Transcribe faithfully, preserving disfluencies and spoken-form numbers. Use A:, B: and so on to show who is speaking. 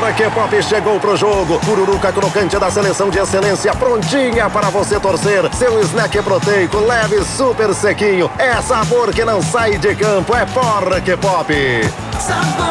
A: Porque Pop chegou pro jogo. Pururuca crocante da seleção de excelência, prontinha para você torcer. Seu snack proteico, leve, super sequinho. É sabor que não sai de campo, é Porque Pop.